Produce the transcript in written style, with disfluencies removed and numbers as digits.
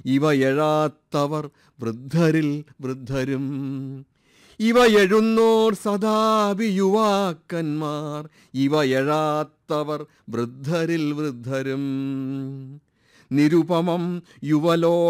ഇവ എഴാത്തവർ വൃദ്ധരിൽ വൃദ്ധരും. ഇവ എഴുന്നോർ സദാപി യുവാക്കന്മാർ, ഇവ എഴാത്തവർ വൃദ്ധരിൽ വൃദ്ധരും. നിരുപമം യുവലോ